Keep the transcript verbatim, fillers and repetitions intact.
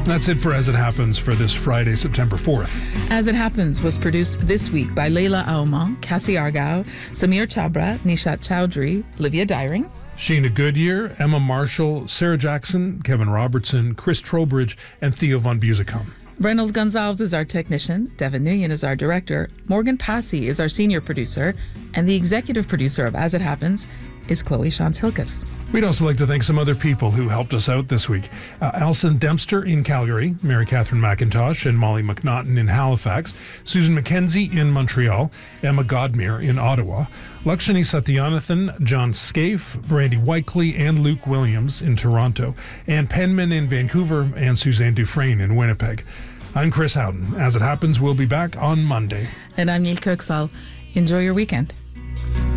That's it for As It Happens for this Friday, September fourth. As It Happens was produced this week by Leila Aouman, Cassie Argao, Samir Chabra, Nishat Chowdhury, Livia Dyring, Sheena Goodyear, Emma Marshall, Sarah Jackson, Kevin Robertson, Chris Trowbridge, and Theo von Busicom. Reynolds Gonzalez is our technician, Devin Nguyen is our director, Morgan Passy is our senior producer, and the executive producer of As It Happens is Chloe Shantz-Hilkes. We'd also like to thank some other people who helped us out this week. Uh, Alison Dempster in Calgary, Mary Catherine McIntosh and Molly McNaughton in Halifax, Susan McKenzie in Montreal, Emma Godmere in Ottawa, Lakshani Satyanathan, John Scaife, Brandy Whiteley, and Luke Williams in Toronto, and Penman in Vancouver, and Suzanne Dufresne in Winnipeg. I'm Chris Howden. As It Happens, we'll be back on Monday. And I'm Neil Kirksall. Enjoy your weekend.